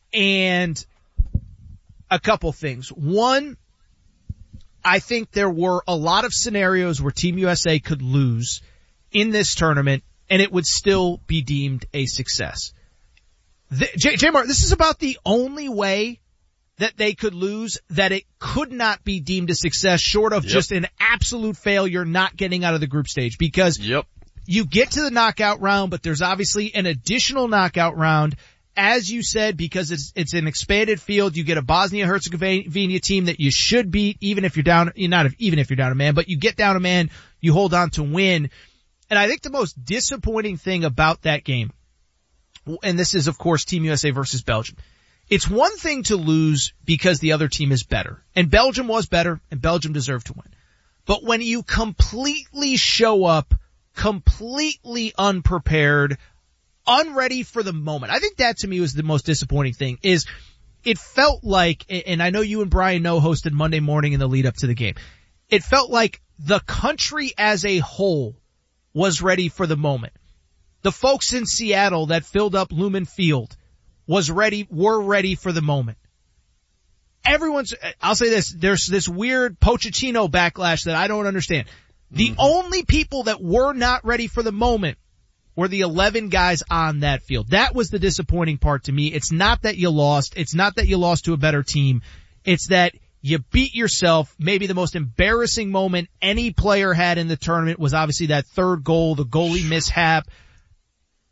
And a couple things. One, I think there were a lot of scenarios where Team U S A could lose in this tournament, and it would still be deemed a success. The, J, J Mart, this is about the only way that they could lose that it could not be deemed a success, short of yep. just an absolute failure not getting out of the group stage. Because yep. you get to the knockout round, but there's obviously an additional knockout round. As you said, because it's, it's an expanded field, you get a Bosnia-Herzegovina team that you should beat, even if you're down, not even if you're down a man, but you get down a man, you hold on to win. And I think the most disappointing thing about that game, and this is of course Team U S A versus Belgium, it's one thing to lose because the other team is better. And Belgium was better, and Belgium deserved to win. But when you completely show up, completely unprepared, unready for the moment. I think that to me was the most disappointing thing, is it felt like, and I know you and Brian Noe hosted Monday morning in the lead up to the game, it felt like the country as a whole was ready for the moment. The folks in Seattle that filled up Lumen Field was ready, were ready for the moment. Everyone's, I'll say this, there's this weird Pochettino backlash that I don't understand. The mm-hmm. only people that were not ready for the moment were the eleven guys on that field. That was the disappointing part to me. It's not that you lost. It's not that you lost to a better team. It's that you beat yourself. Maybe the most embarrassing moment any player had in the tournament was obviously that third goal, the goalie mishap.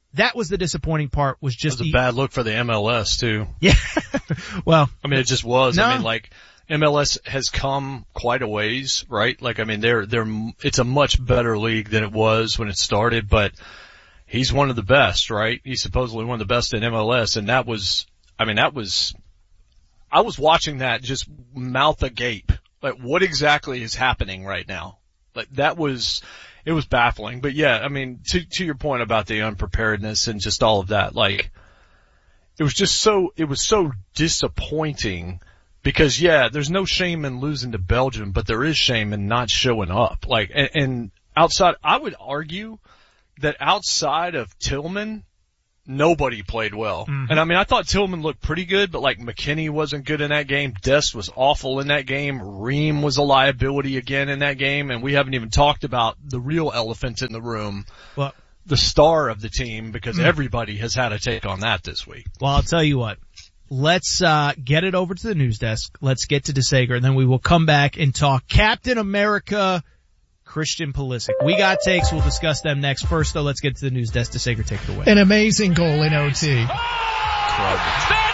That was the disappointing part, was just it was the, a bad look for the M L S too. Yeah. Well, I mean, it just was. No. I mean, like, M L S has come quite a ways, right? Like, I mean, they're, they're, it's a much better league than it was when it started, but he's one of the best, right? He's supposedly one of the best in M L S, and that was, I mean, that was, I was watching that just mouth agape. Like, what exactly is happening right now? Like, that was, it was baffling. But yeah, I mean, to, to your point about the unpreparedness and just all of that, like, it was just so, it was so disappointing because yeah, there's no shame in losing to Belgium, but there is shame in not showing up. Like, and, and outside, I would argue that outside of Tillman, nobody played well. Mm-hmm. And I mean, I thought Tillman looked pretty good, but like McKinney wasn't good in that game. Dest was awful in that game. Ream was a liability again in that game. And we haven't even talked about the real elephant in the room. Well, the star of the team, because mm-hmm. everybody has had a take on that this week. Well, I'll tell you what. Let's, uh, get it over to the news desk. Let's get to DeSager, and then we will come back and talk Captain America, Christian Pulisic. We got takes. We'll discuss them next. First, though, let's get to the news desk. DeSager, take it away. An amazing goal in O T. That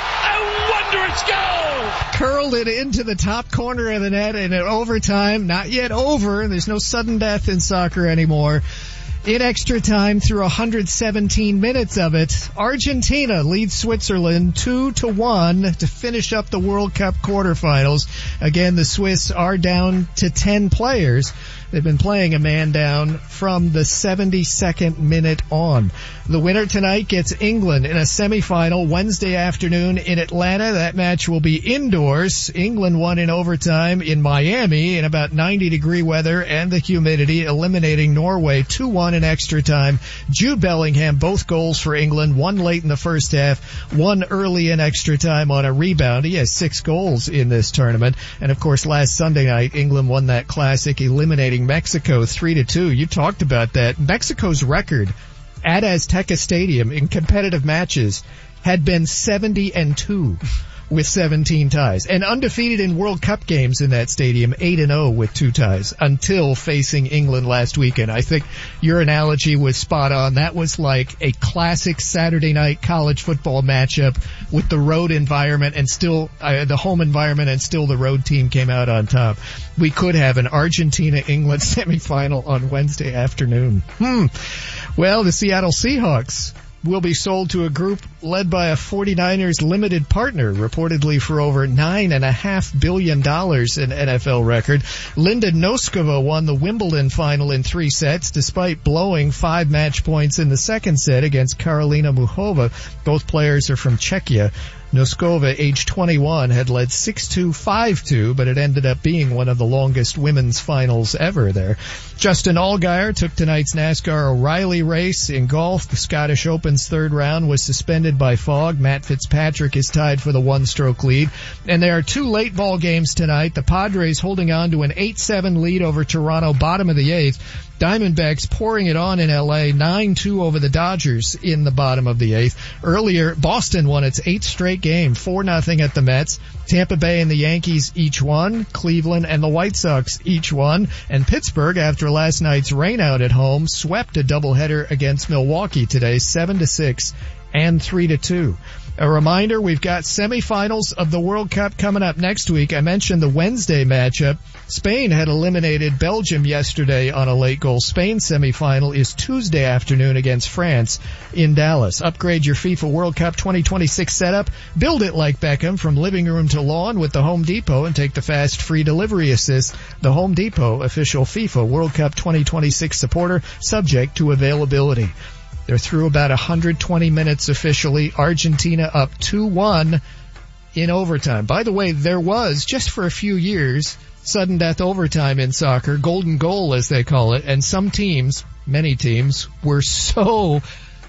is a wondrous goal! Curled it into the top corner of the net in an overtime. Not yet over. There's no sudden death in soccer anymore. In extra time, through one hundred seventeen minutes of it, Argentina leads Switzerland two to one to finish up the World Cup quarterfinals. Again, the Swiss are down to ten players. They've been playing a man down from the seventy-second minute on. The winner tonight gets England in a semifinal Wednesday afternoon in Atlanta. That match will be indoors. England won in overtime in Miami in about ninety degree weather and the humidity, eliminating Norway two one in extra time. Jude Bellingham, both goals for England, one late in the first half, one early in extra time on a rebound. He has six goals in this tournament. And of course, last Sunday night, England won that classic, eliminating Mexico three to two. You talked about that. Mexico's record at Azteca Stadium in competitive matches had been seventy and two with seventeen ties, and undefeated in World Cup games in that stadium, eight and oh with two ties until facing England last weekend. I think your analogy was spot on. That was like a classic Saturday night college football matchup with the road environment and still uh, the home environment, and still the road team came out on top. We could have an Argentina-England semifinal on Wednesday afternoon. Hmm. Well, the Seattle Seahawks will be sold to a group led by a forty-niners limited partner, reportedly for over nine and a half billion dollars, an N F L record. Linda Noskova won the Wimbledon final in three sets, despite blowing five match points in the second set against Karolina Muchova. Both players are from Czechia. Noskova, age twenty-one, had led six two, five two, but it ended up being one of the longest women's finals ever there. Justin Allgaier took tonight's NASCAR O'Reilly race. In golf, the Scottish Open's third round was suspended by fog. Matt Fitzpatrick is tied for the one-stroke lead. And there are two late ball games tonight. The Padres holding on to an eight seven lead over Toronto, bottom of the eighth. Diamondbacks pouring it on in L A, nine two over the Dodgers in the bottom of the eighth. Earlier, Boston won its eighth straight game, four nothing at the Mets. Tampa Bay and the Yankees each won. Cleveland and the White Sox each won. And Pittsburgh, after last night's rainout at home, swept a doubleheader against Milwaukee today, seven to six and three to two. A reminder, we've got semifinals of the World Cup coming up next week. I mentioned the Wednesday matchup. Spain had eliminated Belgium yesterday on a late goal. Spain's semifinal is Tuesday afternoon against France in Dallas. Upgrade your FIFA World Cup twenty twenty-six setup. Build it like Beckham from living room to lawn with the Home Depot and take the fast free delivery assist. The Home Depot, official FIFA World Cup twenty twenty-six supporter, subject to availability. They're through about one hundred twenty minutes officially. Argentina up two one in overtime. By the way, there was, just for a few years, sudden death overtime in soccer, golden goal as they call it, and some teams, many teams, were so,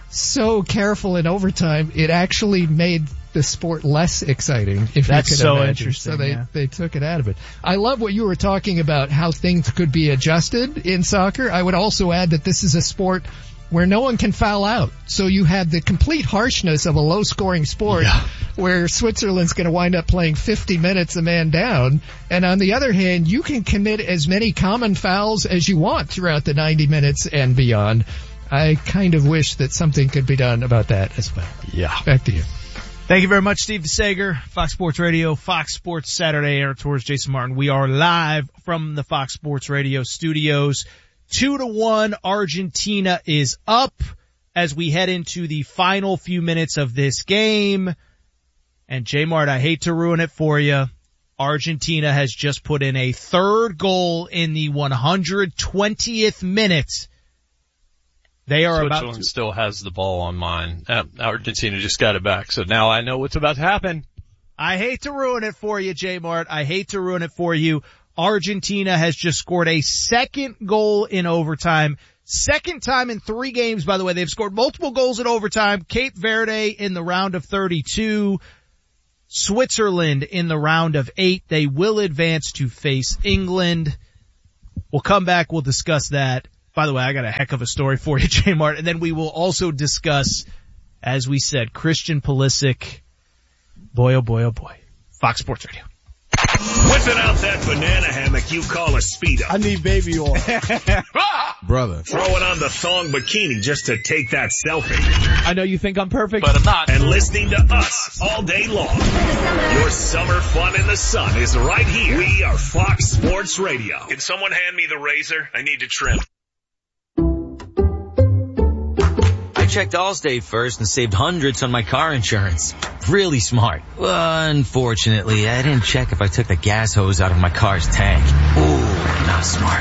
so careful in overtime, it actually made the sport less exciting, if That's you could so imagine. interesting. So they, yeah. they took it out of it. I love what you were talking about, how things could be adjusted in soccer. I would also add that this is a sport where no one can foul out. So you have the complete harshness of a low-scoring sport yeah. where Switzerland's going to wind up playing fifty minutes a man down. And on the other hand, you can commit as many common fouls as you want throughout the ninety minutes and beyond. I kind of wish that something could be done about that as well. Yeah. Back to you. Thank you very much, Steve DeSager, Fox Sports Radio, Fox Sports Saturday. Aaron Torres, Jason Martin. We are live from the Fox Sports Radio studios. Two to one, Argentina is up as we head into the final few minutes of this game. And J Mart, I hate to ruin it for you. Argentina has just put in a third goal in the one hundred twentieth minute. They are Switzerland about to... still has the ball on mine. Uh, Argentina just got it back, so now I know what's about to happen. I hate to ruin it for you, J Mart. I hate to ruin it for you. Argentina has just scored a second goal in overtime. Second time in three games, by the way. They've scored multiple goals in overtime. Cape Verde in the round of thirty-two. Switzerland in the round of eight. They will advance to face England. We'll come back. We'll discuss that. By the way, I got a heck of a story for you, J Mart. And then we will also discuss, as we said, Christian Pulisic. Boy, oh boy, oh boy. Fox Sports Radio. Whipping out that banana hammock you call a Speedo. I need baby oil. Brother. Throwing on the thong bikini just to take that selfie. I know you think I'm perfect. But I'm not. And listening to us all day long. Your summer fun in the sun is right here. We are Fox Sports Radio. Can someone hand me the razor? I need to trim. I checked Allstate first and saved hundreds on my car insurance. Really smart. Unfortunately, I didn't check if I took the gas hose out of my car's tank. Ooh, not smart.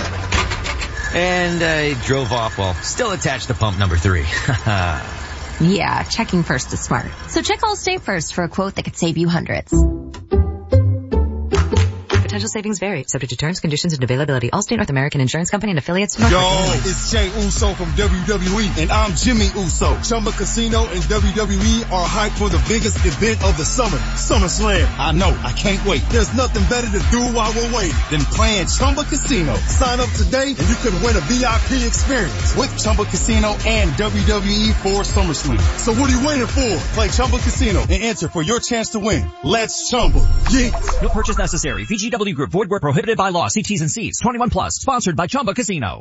And I drove off while still attached to pump number three. Yeah, checking first is smart. So check Allstate first for a quote that could save you hundreds. Potential savings vary, subject to terms, conditions, and availability. Allstate North American Insurance Company and affiliates. Yo, it's Jay Uso from W W E, and I'm Jimmy Uso. Chumba Casino and W W E are hyped for the biggest event of the summer, SummerSlam. I know, I can't wait. There's nothing better to do while we're waiting than playing Chumba Casino. Sign up today and you could win a V I P experience with Chumba Casino and W W E for SummerSlam. So what are you waiting for? Play Chumba Casino and enter for your chance to win. Let's Chumba. Yeah. No purchase necessary. V G W Group. Void where prohibited by law. See T's and C's. twenty-one plus. Sponsored by Chumba Casino.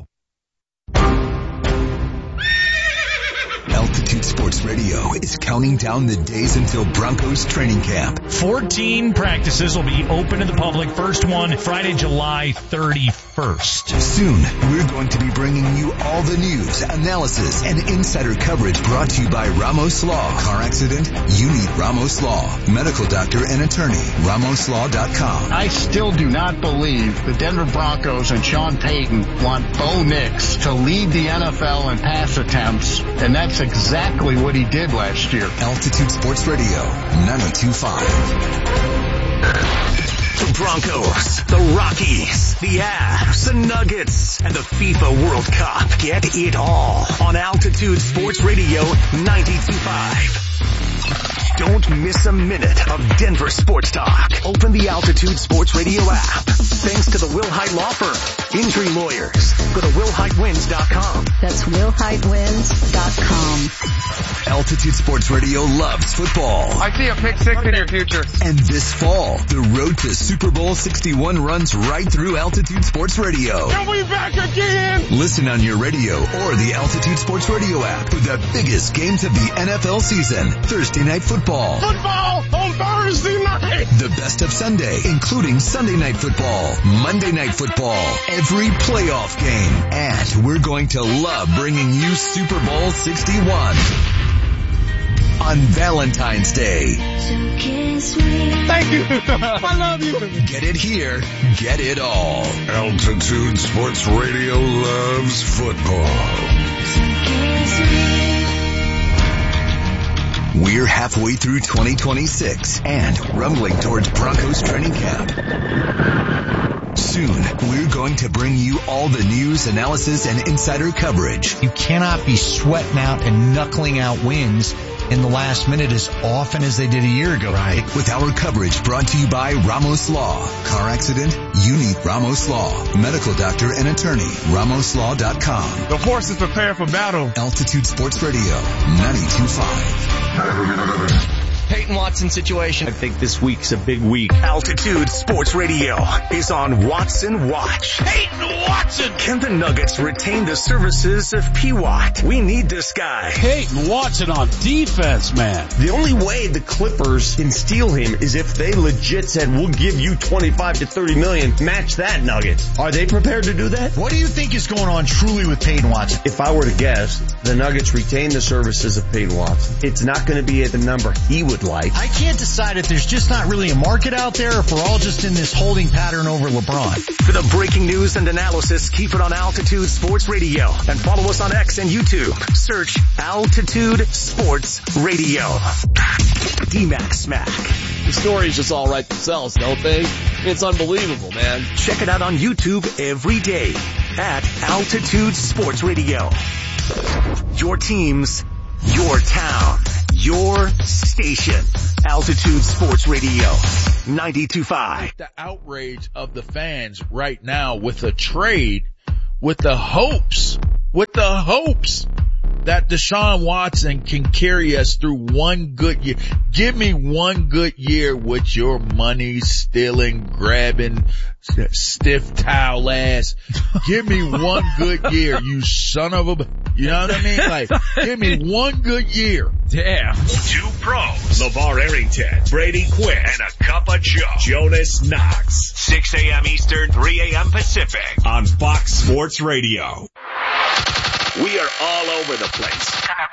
Altitude Sports Radio is counting down the days until Broncos training camp. fourteen practices will be open to the public. First one, Friday, July thirty-first. Soon, we're going to be bringing you all the news, analysis, and insider coverage brought to you by Ramos Law. Car accident? You need Ramos Law. Medical doctor and attorney. Ramos Law dot com. I still do not believe the Denver Broncos and Sean Payton want Bo Nix to lead the N F L in pass attempts, and that's exactly what he did last year. Altitude Sports Radio, ninety-two point five. The Broncos, the Rockies, the Avs, the Nuggets, and the FIFA World Cup. Get it all on Altitude Sports Radio ninety-two point five. Don't miss a minute of Denver sports talk. Open the Altitude Sports Radio app. Thanks to the Will Hite Law Firm. Injury lawyers. Go to will hite wins dot com. That's will hite wins dot com. Altitude Sports Radio loves football. I see a pick six in your future. And this fall, the road to Super Bowl sixty-one runs right through Altitude Sports Radio. Are we back again? Listen on your radio or the Altitude Sports Radio app for the biggest games of the N F L season. Thursday night football. Football on Thursday night. The best of Sunday, including Sunday night football, Monday night football, every playoff game. And we're going to love bringing you Super Bowl sixty-one on Valentine's Day. Thank you. I love you. Get it here. Get it all. Altitude Sports Radio loves football. We're halfway through twenty twenty-six and rumbling towards Broncos training camp. Soon, we're going to bring you all the news, analysis, and insider coverage. You cannot be sweating out and knuckling out wins in the last minute as often as they did a year ago. Right. With our coverage brought to you by Ramos Law. Car accident? You need Ramos Law. Medical doctor and attorney. Ramos Law dot com. The horses prepare for battle. Altitude Sports Radio, ninety-two point five. Peyton Watson situation. I think this week's a big week. Altitude Sports Radio is on Watson Watch. Peyton Watson! Can the Nuggets retain the services of P. Watt? We need this guy. Peyton Watson on defense, man. The only way the Clippers can steal him is if they legit said, we'll give you twenty-five to thirty million, match that Nuggets. Are they prepared to do that? What do you think is going on truly with Peyton Watson? If I were to guess, the Nuggets retain the services of Peyton Watson. It's not going to be at the number he would like. I can't decide if there's just not really a market out there or if we're all just in this holding pattern over LeBron. For the breaking news and analysis, keep it on Altitude Sports Radio and follow us on X and YouTube. Search Altitude Sports Radio. D-Max Smack. The stories just all write themselves, don't they? It's unbelievable, man. Check it out on YouTube every day at Altitude Sports Radio. Your teams, your town, your station. Altitude Sports Radio, ninety-two point five. The outrage of the fans right now with a trade, with the hopes, with the hopes that Deshaun Watson can carry us through one good year. Give me one good year with your money stealing, grabbing, stiff towel ass. Give me one good year, you son of a, you know what I mean? Like, give me one good year. Damn. Two pros, LeVar Arrington, Brady Quinn, and a cup of Joe, Jonas Knox. six a.m. Eastern, three a.m. Pacific on Fox Sports Radio. We are all over the place.